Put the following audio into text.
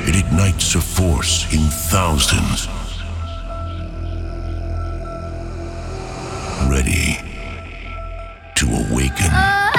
it ignites a force in thousands. Ready to awaken.